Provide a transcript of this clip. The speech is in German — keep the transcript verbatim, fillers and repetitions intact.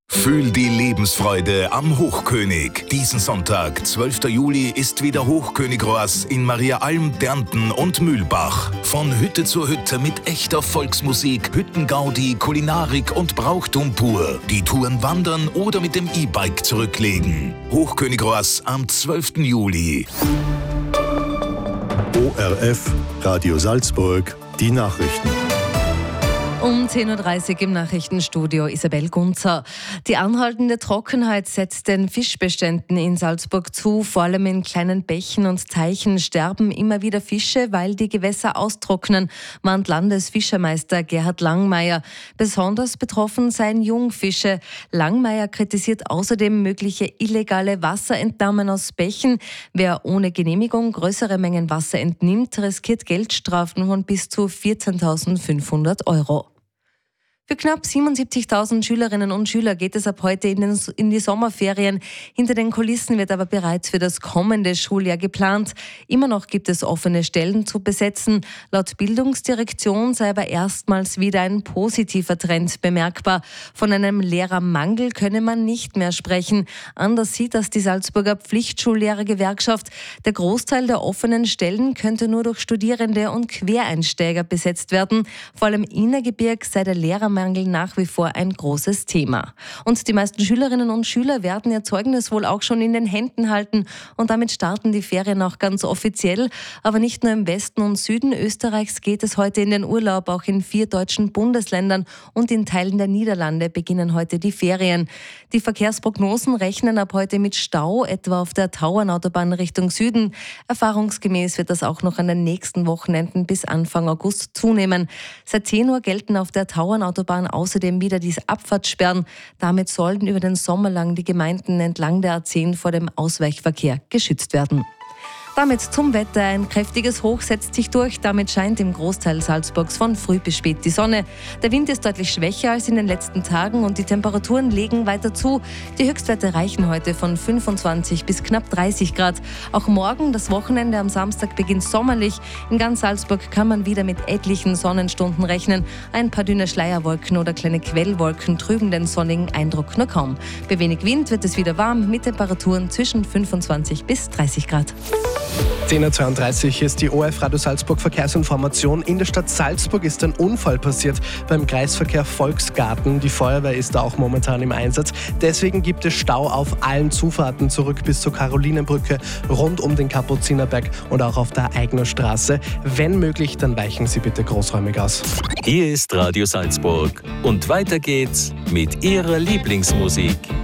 Fühl die Lebensfreude am Hochkönig. Diesen Sonntag, zwölften Juli, ist wieder Hochkönig-Roas in Mariaalm, Dernten und Mühlbach. Von Hütte zu Hütte mit echter Volksmusik, Hüttengaudi, Kulinarik und Brauchtum pur. Die Touren wandern oder mit dem E-Bike zurücklegen. Hochkönig-Roas am zwölften Juli. O R F, Radio Salzburg, die Nachrichten. Um zehn Uhr dreißig im Nachrichtenstudio Isabel Gunzer. Die anhaltende Trockenheit setzt den Fischbeständen in Salzburg zu. Vor allem in kleinen Bächen und Teichen sterben immer wieder Fische, weil die Gewässer austrocknen, warnt Landesfischermeister Gerhard Langmeier. Besonders betroffen seien Jungfische. Langmeier kritisiert außerdem mögliche illegale Wasserentnahmen aus Bächen. Wer ohne Genehmigung größere Mengen Wasser entnimmt, riskiert Geldstrafen von bis zu vierzehntausendfünfhundert Euro. Für knapp siebenundsiebzigtausend Schülerinnen und Schüler geht es ab heute in, den, in die Sommerferien. Hinter den Kulissen wird aber bereits für das kommende Schuljahr geplant. Immer noch gibt es offene Stellen zu besetzen. Laut Bildungsdirektion sei aber erstmals wieder ein positiver Trend bemerkbar. Von einem Lehrermangel könne man nicht mehr sprechen. Anders sieht das die Salzburger Pflichtschullehrergewerkschaft. Der Großteil der offenen Stellen könnte nur durch Studierende und Quereinsteiger besetzt werden. Vor allem im Innergebirg sei der Lehrermangel nach wie vor ein großes Thema. Und die meisten Schülerinnen und Schüler werden ihr Zeugnis wohl auch schon in den Händen halten und damit starten die Ferien auch ganz offiziell. Aber nicht nur im Westen und Süden Österreichs geht es heute in den Urlaub. Auch in vier deutschen Bundesländern und in Teilen der Niederlande beginnen heute die Ferien. Die Verkehrsprognosen rechnen ab heute mit Stau, etwa auf der Tauernautobahn Richtung Süden. Erfahrungsgemäß wird das auch noch an den nächsten Wochenenden bis Anfang August zunehmen. Seit zehn Uhr gelten auf der Tauernautobahn außerdem wieder diese Abfahrtssperren. Damit sollen über den Sommer lang die Gemeinden entlang der A zehn vor dem Ausweichverkehr geschützt werden. Damit zum Wetter. Ein kräftiges Hoch setzt sich durch. Damit scheint im Großteil Salzburgs von früh bis spät die Sonne. Der Wind ist deutlich schwächer als in den letzten Tagen und die Temperaturen legen weiter zu. Die Höchstwerte reichen heute von fünfundzwanzig bis knapp dreißig Grad. Auch morgen, das Wochenende am Samstag, beginnt sommerlich. In ganz Salzburg kann man wieder mit etlichen Sonnenstunden rechnen. Ein paar dünne Schleierwolken oder kleine Quellwolken trüben den sonnigen Eindruck nur kaum. Bei wenig Wind wird es wieder warm mit Temperaturen zwischen fünfundzwanzig bis dreißig Grad. zehn Uhr zweiunddreißig ist die O R F Radio Salzburg Verkehrsinformation. In der Stadt Salzburg ist ein Unfall passiert beim Kreisverkehr Volksgarten. Die Feuerwehr ist da auch momentan im Einsatz. Deswegen gibt es Stau auf allen Zufahrten zurück bis zur Karolinenbrücke, rund um den Kapuzinerberg und auch auf der Aigner Straße. Wenn möglich, dann weichen Sie bitte großräumig aus. Hier ist Radio Salzburg und weiter geht's mit Ihrer Lieblingsmusik.